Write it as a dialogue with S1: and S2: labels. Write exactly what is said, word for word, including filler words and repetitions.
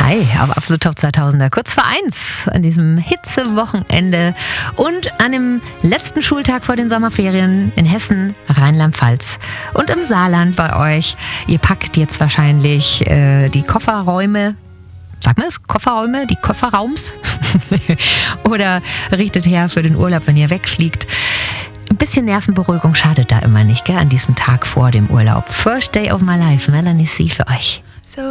S1: Hi, auf Absolut Top zweitausender, kurz vor eins an diesem Hitzewochenende und an dem letzten Schultag vor den Sommerferien in Hessen, Rheinland-Pfalz und im Saarland bei euch. Ihr packt jetzt wahrscheinlich äh, die Kofferräume, sag mal es, Kofferräume, die Kofferraums oder richtet her für den Urlaub, wenn ihr wegfliegt. Ein bisschen Nervenberuhigung schadet da immer nicht, gell, an diesem Tag vor dem Urlaub. First Day of My Life, Melanie C. für euch.
S2: So